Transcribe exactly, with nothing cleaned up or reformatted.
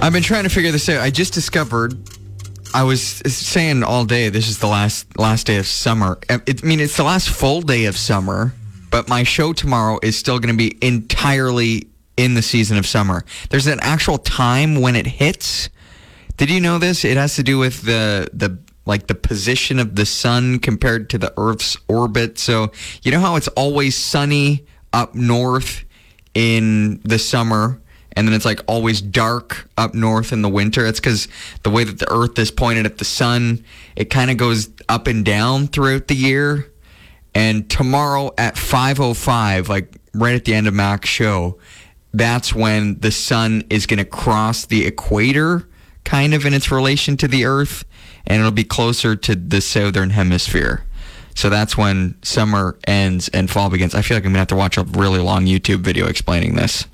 I've been trying to figure this out. I just discovered, I was saying all day, this is the last last day of summer. It, I mean, it's the last full day of summer, but my show tomorrow is still going to be entirely in the season of summer. There's an actual time when it hits. Did you know this? It has to do with the the like the position of the sun compared to the Earth's orbit. So you know how it's always sunny up north in the summer, and then it's like always dark up north in the winter? It's because the way that the Earth is pointed at the sun, it kind of goes up and down throughout the year. And tomorrow at five oh five, like right at the end of Mac's show, that's when the sun is going to cross the equator, kind of in its relation to the Earth, and it'll be closer to the southern hemisphere. So that's when summer ends and fall begins. I feel like I'm going to have to watch a really long YouTube video explaining this.